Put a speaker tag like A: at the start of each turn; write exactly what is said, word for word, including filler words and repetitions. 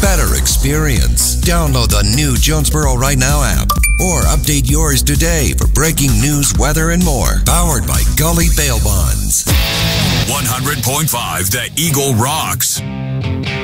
A: better experience. Download the new Jonesboro Right Now app or update yours today for breaking news, weather, and more. Powered by Gully Bail Bonds.
B: one hundred point five The Eagle rocks.